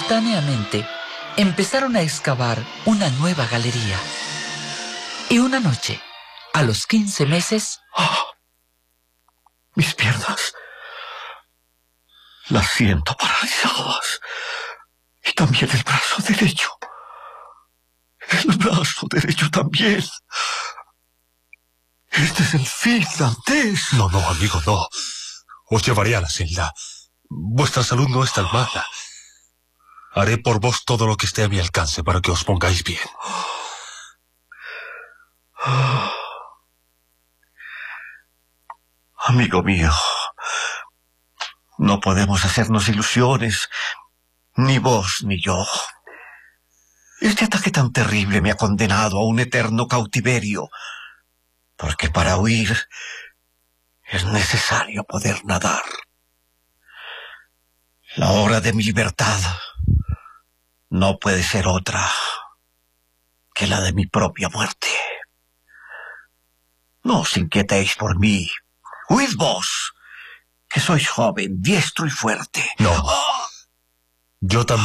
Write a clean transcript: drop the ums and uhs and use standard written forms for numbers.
Simultáneamente, empezaron a excavar una nueva galería. Y una noche, a los 15 meses... ¡Oh! Mis piernas las siento paralizadas. Y también el brazo derecho. El brazo derecho también. Este es el fin, Dantes. No, amigo, no. Os llevaré a la celda. Vuestra salud no es tan mala. Haré por vos todo lo que esté a mi alcance para que os pongáis bien. Amigo mío, no podemos hacernos ilusiones, ni vos ni yo. Este ataque tan terrible me ha condenado a un eterno cautiverio, porque para huir es necesario poder nadar. La hora de mi libertad no puede ser otra que la de mi propia muerte. No os inquietéis por mí. Huid vos, que sois joven, diestro y fuerte. No. Yo también.